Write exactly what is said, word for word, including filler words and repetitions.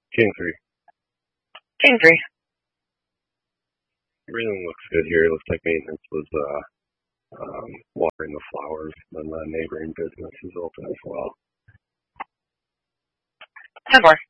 King three. King three. Everything looks good here. It looks like maintenance was uh, um, watering the flowers, and the neighboring business is open as well. ten four.